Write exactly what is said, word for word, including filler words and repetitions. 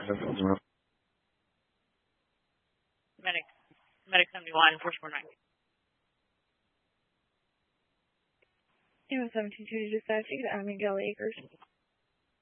Medic, Medic seventy-one, four four nine. seventeen two to dispatch, you got Miguel Acres.